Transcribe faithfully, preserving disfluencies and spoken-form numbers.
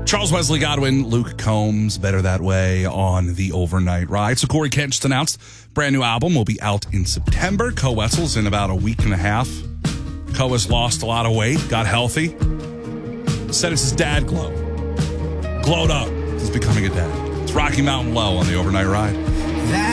Charles Wesley Godwin, Luke Combs, Better That Way on the Overnight Ride. So Corey Kent just announced brand new album will be out in September. Co Wetzel's in about a week and a half. Co has lost a lot of weight, got healthy. Said it's his dad glow. Glowed up. He's becoming a dad. It's Rocky Mountain Low on the Overnight Ride.